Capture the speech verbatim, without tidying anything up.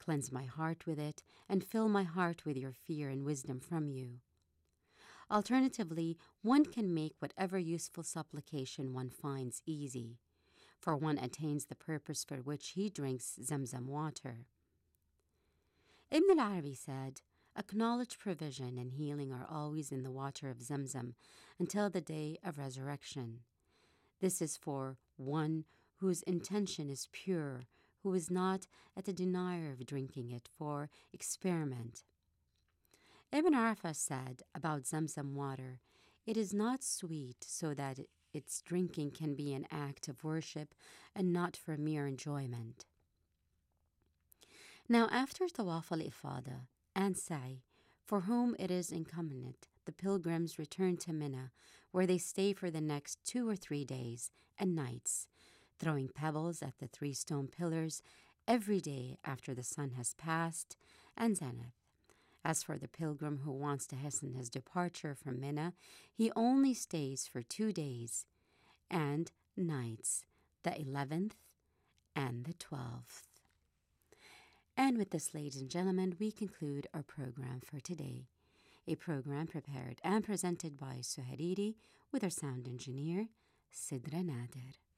Cleanse my heart with it, and fill my heart with your fear and wisdom from you. Alternatively, one can make whatever useful supplication one finds easy, for one attains the purpose for which he drinks Zamzam water. Ibn al-Arabi said, "Acknowledge provision and healing are always in the water of Zamzam until the day of resurrection. This is for one whose intention is pure, who is not at the denier of drinking it for experiment." Ibn Arafah said about Zamzam water, "It is not sweet so that its drinking can be an act of worship and not for mere enjoyment." Now after Tawaf al-Ifada and Sa'i, for whom it is incumbent, the pilgrims return to Mina, where they stay for the next two or three days and nights, throwing pebbles at the three stone pillars every day after the sun has passed, and zenith. As for the pilgrim who wants to hasten his departure from Mina, he only stays for two days and nights, the eleventh and the twelfth. And with this, ladies and gentlemen, we conclude our program for today. A program prepared and presented by Suhairiri with our sound engineer, Sidra Nader.